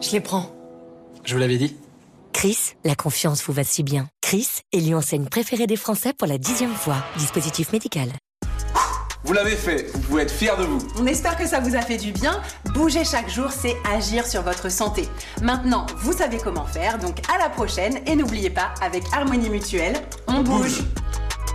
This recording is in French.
Je les prends. Je vous l'avais dit. Chris, la confiance vous va si bien. Chris, élu enseigne préférée des Français pour la 10e fois. Dispositif médical. Vous l'avez fait, vous pouvez être fiers de vous. On espère que ça vous a fait du bien. Bouger chaque jour, c'est agir sur votre santé. Maintenant, vous savez comment faire, donc à la prochaine. Et n'oubliez pas, avec Harmonie Mutuelle, on bouge.